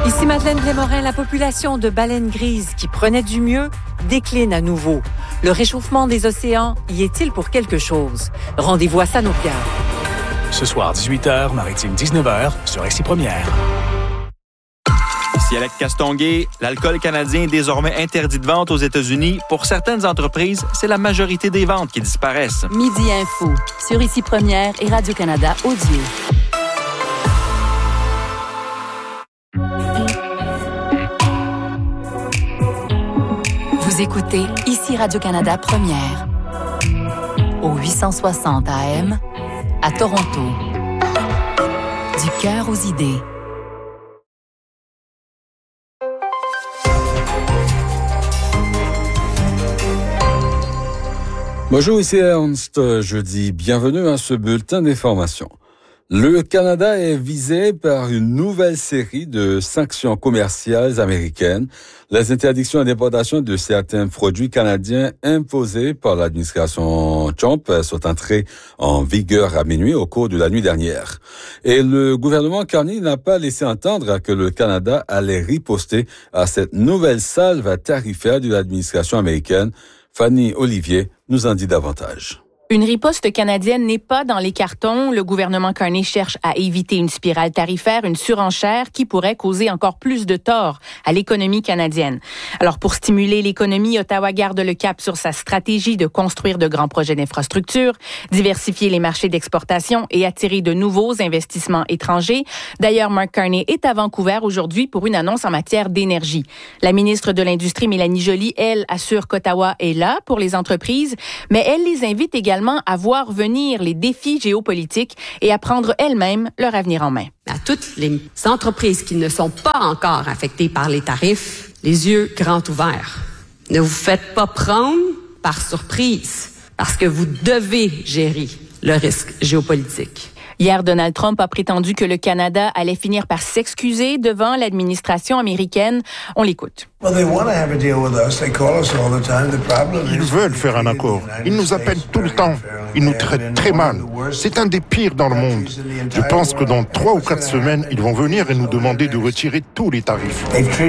Ici Madeleine Blais-Morin, la population de baleines grises qui prenait du mieux décline à nouveau. Le réchauffement des océans y est-il pour quelque chose? Rendez-vous à Sanokia. Ce soir, 18h, Maritime 19h, sur Ici Première. Ici Alec Castonguay, l'alcool canadien est désormais interdit de vente aux États-Unis. Pour certaines entreprises, c'est la majorité des ventes qui disparaissent. Midi Info, sur Ici Première et Radio-Canada Audio. Vous écoutez Ici Radio-Canada Première, au 860 AM, à Toronto. Du cœur aux idées. Bonjour, ici Ernst. Je dis bienvenue à ce bulletin d'information. Le Canada est visé par une nouvelle série de sanctions commerciales américaines. Les interdictions d'importation de certains produits canadiens imposées par l'administration Trump sont entrées en vigueur à minuit au cours de la nuit dernière. Et le gouvernement Carney n'a pas laissé entendre que le Canada allait riposter à cette nouvelle salve tarifaire de l'administration américaine. Fanny Olivier nous en dit davantage. Une riposte canadienne n'est pas dans les cartons. Le gouvernement Carney cherche à éviter une spirale tarifaire, une surenchère qui pourrait causer encore plus de tort à l'économie canadienne. Alors, pour stimuler l'économie, Ottawa garde le cap sur sa stratégie de construire de grands projets d'infrastructure, diversifier les marchés d'exportation et attirer de nouveaux investissements étrangers. D'ailleurs, Mark Carney est à Vancouver aujourd'hui pour une annonce en matière d'énergie. La ministre de l'Industrie, Mélanie Joly, elle, assure qu'Ottawa est là pour les entreprises, mais elle les invite également à voir venir les défis géopolitiques et à prendre elles-mêmes leur avenir en main. À toutes les entreprises qui ne sont pas encore affectées par les tarifs, les yeux grands ouverts. Ne vous faites pas prendre par surprise parce que vous devez gérer le risque géopolitique. Hier, Donald Trump a prétendu que le Canada allait finir par s'excuser devant l'administration américaine. On l'écoute. Ils veulent faire un accord. Ils nous appellent tout le temps. Ils nous traitent très mal. C'est un des pires dans le monde. Je pense que dans 3 ou 4 semaines, ils vont venir et nous demander de retirer tous les tarifs.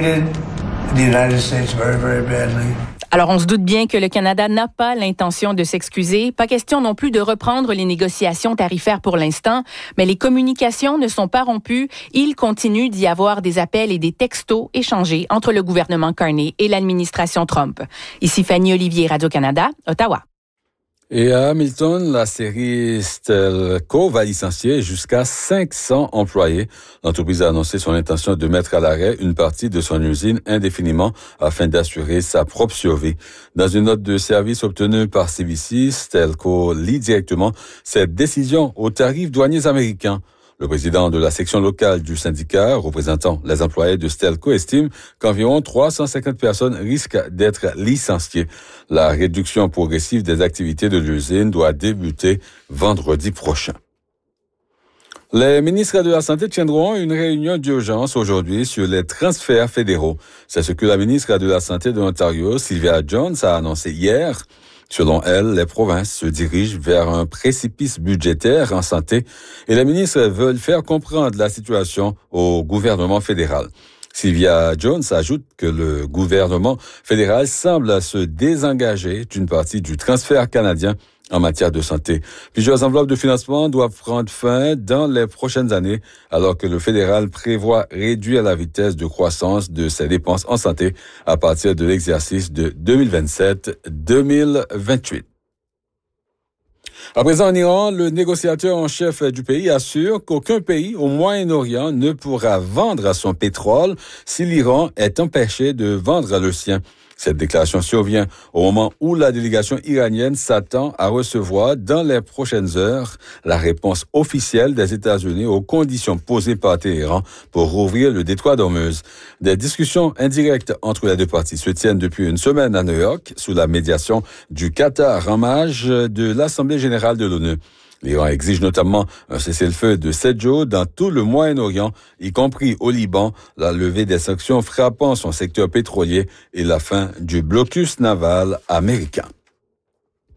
Alors, on se doute bien que le Canada n'a pas l'intention de s'excuser. Pas question non plus de reprendre les négociations tarifaires pour l'instant, mais les communications ne sont pas rompues. Il continue d'y avoir des appels et des textos échangés entre le gouvernement Carney et l'administration Trump. Ici Fanny Olivier, Radio-Canada, Ottawa. Et à Hamilton, la série Stelco va licencier jusqu'à 500 employés. L'entreprise a annoncé son intention de mettre à l'arrêt une partie de son usine indéfiniment afin d'assurer sa propre survie. Dans une note de service obtenue par CBC, Stelco lit directement cette décision aux tarifs douaniers américains. Le président de la section locale du syndicat, représentant les employés de Stelco, estime qu'environ 350 personnes risquent d'être licenciées. La réduction progressive des activités de l'usine doit débuter vendredi prochain. Les ministres de la Santé tiendront une réunion d'urgence aujourd'hui sur les transferts fédéraux. C'est ce que la ministre de la Santé de l'Ontario, Sylvia Jones, a annoncé hier. Selon elle, les provinces se dirigent vers un précipice budgétaire en santé et les ministres veulent faire comprendre la situation au gouvernement fédéral. Sylvia Jones ajoute que le gouvernement fédéral semble se désengager d'une partie du transfert canadien en matière de santé. Plusieurs enveloppes de financement doivent prendre fin dans les prochaines années, alors que le fédéral prévoit réduire la vitesse de croissance de ses dépenses en santé à partir de l'exercice de 2027-2028. À présent, en Iran, le négociateur en chef du pays assure qu'aucun pays au Moyen-Orient ne pourra vendre son pétrole si l'Iran est empêché de vendre le sien. Cette déclaration survient au moment où la délégation iranienne s'attend à recevoir dans les prochaines heures la réponse officielle des États-Unis aux conditions posées par Téhéran pour rouvrir le détroit d'Ormuz. Des discussions indirectes entre les deux parties se tiennent depuis une semaine à New York sous la médiation du Qatar en marge de l'Assemblée générale de l'ONU. L'Iran exige notamment un cessez-le-feu de 7 jours dans tout le Moyen-Orient, y compris au Liban, la levée des sanctions frappant son secteur pétrolier et la fin du blocus naval américain.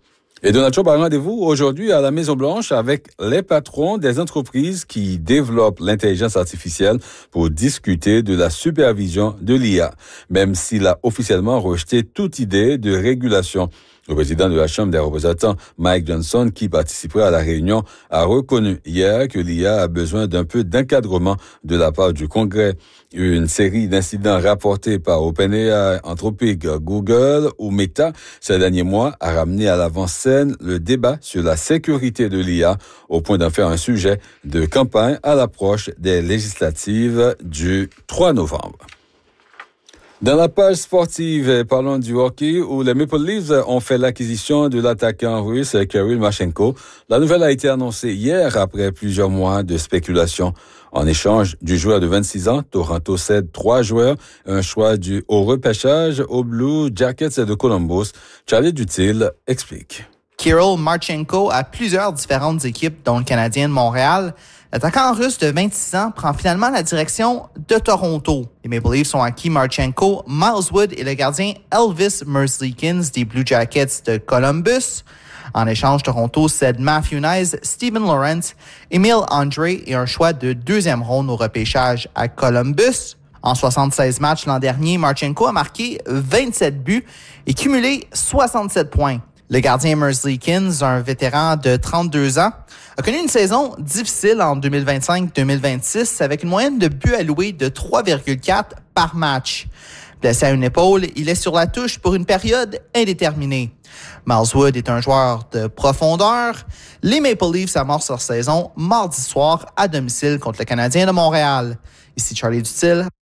Et Donald Trump a rendez-vous aujourd'hui à la Maison-Blanche avec les patrons des entreprises qui développent l'intelligence artificielle pour discuter de la supervision de l'IA, même s'il a officiellement rejeté toute idée de régulation. Le président de la Chambre des représentants, Mike Johnson, qui participerait à la réunion, a reconnu hier que l'IA a besoin d'un peu d'encadrement de la part du Congrès. Une série d'incidents rapportés par OpenAI, Anthropic, Google ou Meta ces derniers mois a ramené à l'avant-scène le débat sur la sécurité de l'IA au point d'en faire un sujet de campagne à l'approche des législatives du 3 novembre. Dans la page sportive, parlons du hockey où les Maple Leafs ont fait l'acquisition de l'attaquant russe Kirill Marchenko. La nouvelle a été annoncée hier après plusieurs mois de spéculation. En échange du joueur de 26 ans, Toronto cède 3 joueurs, un choix au repêchage aux Blue Jackets de Columbus. Charlie Dutil explique. Kirill Marchenko a plusieurs différentes équipes, dont le Canadien de Montréal. L'attaquant russe de 26 ans prend finalement la direction de Toronto. Les Maple Leafs ont acquis Marchenko, Miles Wood et le gardien Elvis Merzlikins des Blue Jackets de Columbus. En échange, Toronto cède Matthew Knies, Steven Lorentz, Emile André et un choix de 2e ronde au repêchage à Columbus. En 76 matchs l'an dernier, Marchenko a marqué 27 buts et cumulé 67 points. Le gardien Merzlikins, un vétéran de 32 ans, a connu une saison difficile en 2025-2026 avec une moyenne de buts alloués de 3,4 par match. Blessé à une épaule, il est sur la touche pour une période indéterminée. Miles Wood est un joueur de profondeur. Les Maple Leafs amorcent leur saison mardi soir à domicile contre le Canadien de Montréal. Ici Charlie Dutil.